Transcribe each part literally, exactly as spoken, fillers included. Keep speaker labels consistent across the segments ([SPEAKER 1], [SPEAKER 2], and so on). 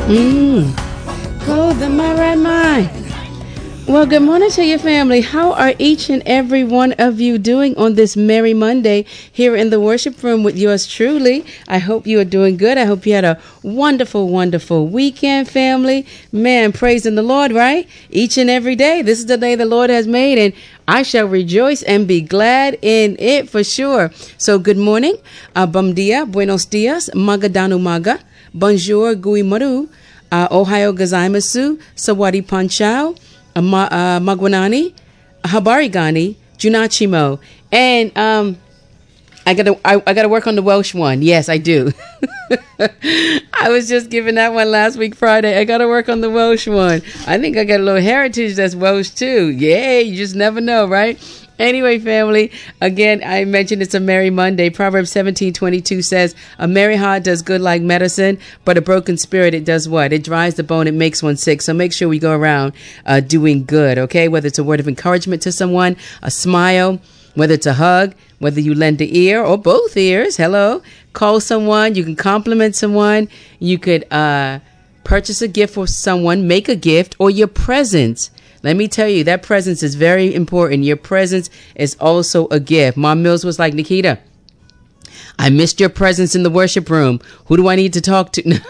[SPEAKER 1] Mm. Clothed in my right mind. Well, good morning to your family. How are each and every one of you doing on this Merry Monday here in the worship room with yours truly? I hope you are doing good. I hope you had a wonderful, wonderful weekend, family. Man, praising the Lord, right? Each and every day. This is the day the Lord has made, and I shall rejoice and be glad in it for sure. So good morning. Uh, bom dia, buenos dias, magadanu maga, bonjour, gui maru, uh, Ohio gozaimasu, sawadi panchao, uh, ma, uh, magwanani, habari gani, junachimo. And um, I gotta, I, I gotta work on the Welsh one. Yes, I do. I was just giving that one last week, Friday. I gotta work on the Welsh one. I think I got a little heritage that's Welsh too. Yay, you just never know, right? Anyway, family, again, I mentioned it's a Merry Monday. Proverbs seventeen twenty-two says, a merry heart does good like medicine, but a broken spirit, it does what? It dries the bone, it makes one sick. So make sure we go around uh, doing good, okay? Whether it's a word of encouragement to someone, a smile, whether it's a hug, whether you lend an ear or both ears, hello, call someone, you can compliment someone, you could uh, purchase a gift for someone, make a gift, or your presence. Let me tell you, that presence is very important. Your presence is also a gift. Mom Mills was like, Nikita, I missed your presence in the worship room. Who do I need to talk to?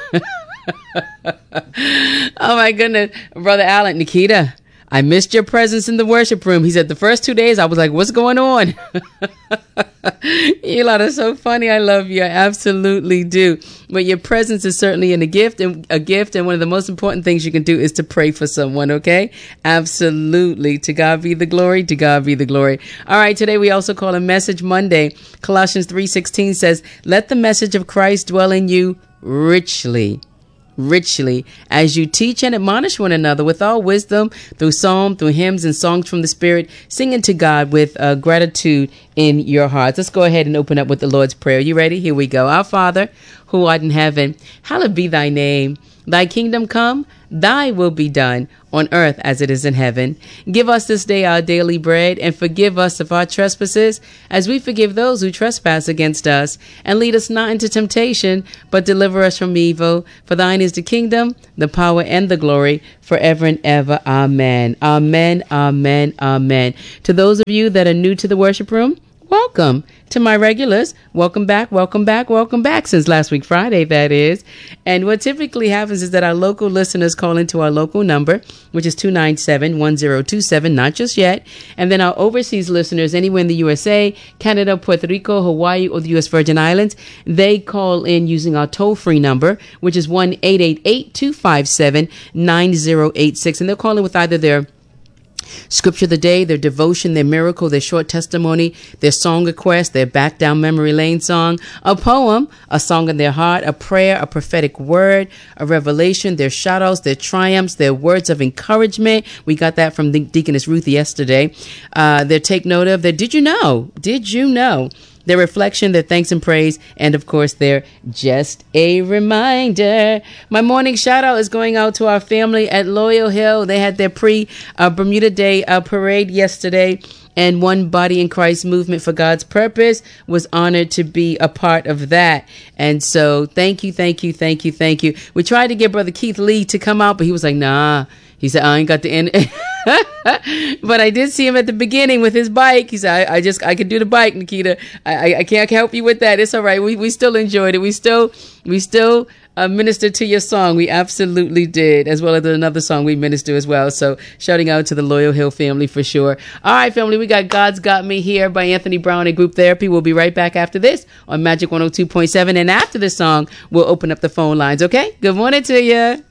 [SPEAKER 1] Oh, my goodness. Brother Allen, Nikita, I missed your presence in the worship room. He said the first two days I was like, what's going on? You lot are so funny. I love you. I absolutely do. But your presence is certainly in a gift and a gift. And one of the most important things you can do is to pray for someone. OK, absolutely. To God be the glory. To God be the glory. All right. Today we also call a Message Monday. Colossians three sixteen says, let the message of Christ dwell in you richly. richly as you teach and admonish one another with all wisdom through psalm, through hymns and songs from the Spirit, singing to God with uh, gratitude in your hearts. Let's go ahead and open up with the Lord's Prayer. You ready? Here we go. Our Father, who art in heaven, hallowed be thy name. Thy kingdom come, thy will be done on earth as it is in heaven. Give us this day our daily bread, and forgive us of our trespasses as we forgive those who trespass against us. And lead us not into temptation, but deliver us from evil. For thine is the kingdom, the power, and the glory forever and ever. Amen. Amen. Amen. Amen. To those of you that are new to the worship room, welcome. To my regulars, welcome back, welcome back, welcome back since last week, Friday, that is. And what typically happens is that our local listeners call into our local number, which is two nine seven, one zero two seven, not just yet. And then our overseas listeners, anywhere in the U S A, Canada, Puerto Rico, Hawaii, or the U S Virgin Islands, they call in using our toll-free number, which is one eight eight eight, two five seven, nine zero eight six. And they'll call in with either their Scripture of the day, their devotion, their miracle, their short testimony, their song request, their back down memory lane song, a poem, a song in their heart, a prayer, a prophetic word, a revelation, their shout outs, their triumphs, their words of encouragement. We got that from the Deaconess Ruth yesterday. Uh, their take note of their did you know? Did you know? Their reflection, their thanks and praise, and of course, their just a reminder. My morning shout out is going out to our family at Loyal Hill. They had their pre uh, Bermuda Day uh, parade yesterday, and One Body in Christ Movement for God's Purpose was honored to be a part of that. And so thank you, thank you, thank you, thank you. We tried to get Brother Keith Lee to come out, but he was like, nah. He said, I ain't got the end. But I did see him at the beginning with his bike. He said, I, I just, I could do the bike, Nikita. I, I, I can't help you with that. It's all right. We, we still enjoyed it. We still, we still uh, ministered to your song. We absolutely did, as well as another song we ministered as well. So shouting out to the Loyal Hill family for sure. All right, family, we got God's Got Me Here by Anthony Brown and Group Therapy. We'll be right back after this on Magic one oh two point seven. And after this song, we'll open up the phone lines. Okay. Good morning to you.